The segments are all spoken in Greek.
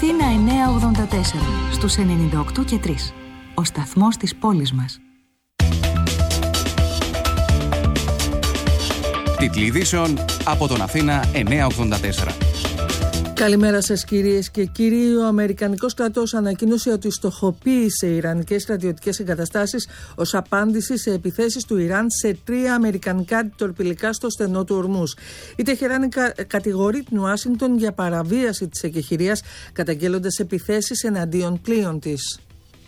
Αθήνα 984 στους 98 και 3. Ο σταθμός της πόλης μας. Τίτλοι ειδήσεων από τον Αθήνα 984. Καλημέρα σας κυρίες και κύριοι. Ο Αμερικανικός στρατός ανακοίνωσε ότι στοχοποίησε ιρανικές στρατιωτικές εγκαταστάσεις ως απάντηση σε επιθέσεις του Ιράν σε 3 αμερικανικά αντιτορπιλικά στο στενό του Ορμούζ. Η Τεχεράνη κατηγορεί την Ουάσιγκτον για παραβίαση της εκεχηρίας, καταγγέλλοντας επιθέσεις εναντίον πλοίων της.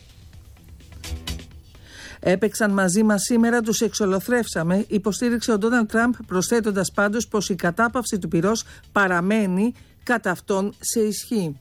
Έπαιξαν μαζί μας σήμερα, τους εξολοθρεύσαμε, υποστήριξε ο Ντόναλντ Τραμπ, προσθέτοντας πάντως πως η κατάπαυση του πυρός παραμένει κατά αυτόν σε ισχύ.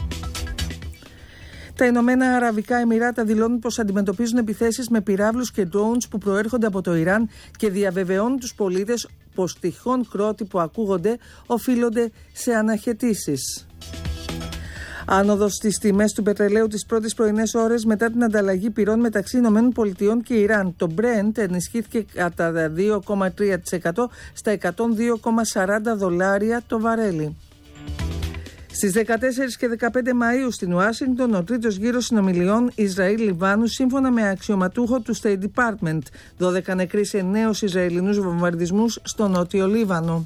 Τα Ηνωμένα Αραβικά Εμιράτα δηλώνουν πως αντιμετωπίζουν επιθέσεις με πυράβλους και drones που προέρχονται από το Ιράν και διαβεβαιώνουν τους πολίτες πως τυχόν κρότοι που ακούγονται οφείλονται σε αναχαιτήσεις. Άνοδος στις τιμές του πετρελαίου τις πρώτες πρωινές ώρες μετά την ανταλλαγή πυρών μεταξύ ΗΠΑ και Ιράν. Το Brent ενισχύθηκε κατά 2,3% στα $102,40 το βαρέλι. Στις 14 και 15 Μαΐου στην Ουάσιγκτον, ο τρίτος γύρος συνομιλιών Ισραήλ-Λιβάνου, σύμφωνα με αξιωματούχο του State Department. 12 νεκροί σε νέους Ισραηλινούς βομβαρδισμούς στο νότιο Λίβανο.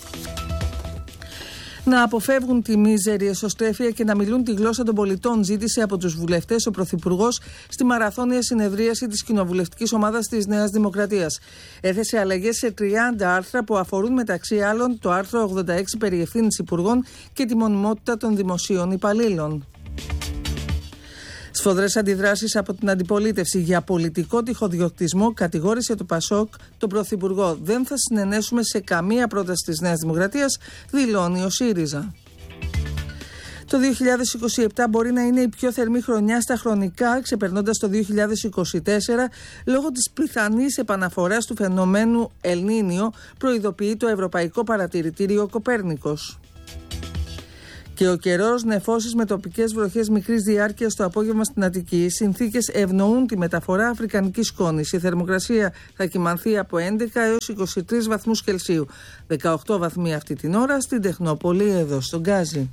Να αποφεύγουν τη μίζερη εσωστρέφεια και να μιλούν τη γλώσσα των πολιτών, ζήτησε από τους βουλευτές ο Πρωθυπουργός στη μαραθώνια συνεδρίαση της κοινοβουλευτικής ομάδας της Νέας Δημοκρατίας. Έθεσε αλλαγές σε 30 άρθρα που αφορούν μεταξύ άλλων το άρθρο 86 περί ευθύνης υπουργών και τη μονιμότητα των δημοσίων υπαλλήλων. Σφοδρές αντιδράσεις από την αντιπολίτευση για πολιτικό τυχοδιοκτισμό, κατηγόρησε το Πασόκ τον Πρωθυπουργό. Δεν θα συνενέσουμε σε καμία πρόταση της Νέας Δημοκρατίας, δηλώνει ο ΣΥΡΙΖΑ. Το 2027 μπορεί να είναι η πιο θερμή χρονιά στα χρονικά, ξεπερνώντας το 2024 λόγω της πιθανής επαναφοράς του φαινομένου El Niño, προειδοποιεί το Ευρωπαϊκό Παρατηρητήριο Κοπέρνικος. Και ο καιρός, νεφώσεις με τοπικές βροχές μικρής διάρκειας το απόγευμα στην Αττική. Οι συνθήκες ευνοούν τη μεταφορά αφρικανικής σκόνης. Η θερμοκρασία θα κυμανθεί από 11 έως 23 βαθμούς Κελσίου. 18 βαθμοί αυτή την ώρα στην Τεχνόπολη, εδώ στον Γκάζι.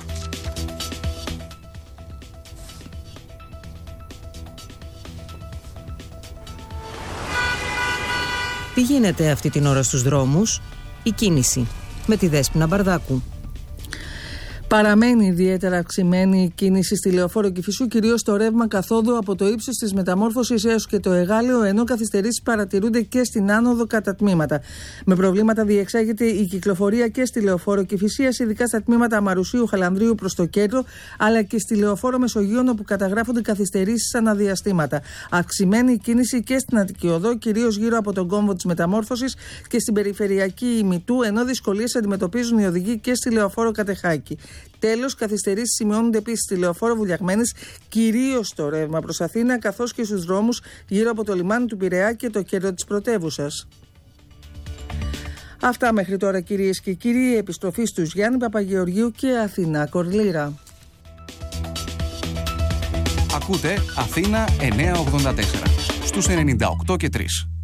Τι γίνεται αυτή την ώρα στους δρόμους? Η κίνηση με τη Δέσποινα Μπαρδάκου. Παραμένει ιδιαίτερα αυξημένη η κίνηση στη Λεωφόρο Κηφισού, κυρίως στο ρεύμα καθόδου από το ύψος της Μεταμόρφωσης έως και το Εγάλεο, ενώ καθυστερήσεις παρατηρούνται και στην άνοδο κατά τμήματα. Με προβλήματα διεξάγεται η κυκλοφορία και στη Λεωφόρο Κηφισίας, ειδικά στα τμήματα Αμαρουσίου Χαλανδρίου προς το κέντρο, αλλά και στη Λεωφόρο Μεσογείων, όπου καταγράφονται καθυστερήσεις αναδιαστήματα. Αυξημένη η κίνηση και στην Αττική Οδό, κυρίως γύρω από τον κόμβο της Μεταμόρφωσης και στην περιφερειακή ημιτού, ενώ δυσκολίες αντιμετωπίζουν οι οδηγοί και στη Λεωφόρο Κατεχάκη. Τέλος, καθυστερήσεις σημειώνονται επίσης στη Λεωφόρο Βουλιαγμένης, κυρίως στο ρεύμα προς Αθήνα, καθώς και στους δρόμους γύρω από το λιμάνι του Πειραιά και το κέντρο της πρωτεύουσας. Αυτά μέχρι τώρα, κυρίες και κύριοι. Η επιστροφή στους Γιάννη Παπαγεωργίου και Αθηνά Κορλήρα. Ακούτε Αθήνα 984 στους 98 και 3.